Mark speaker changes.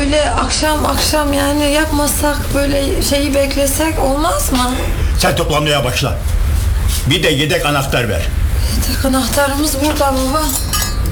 Speaker 1: böyle akşam akşam yani yapmasak, böyle şeyi beklesek olmaz mı?
Speaker 2: Sen toplanmaya başla. Bir de yedek anahtar ver.
Speaker 1: Yedek anahtarımız burada baba.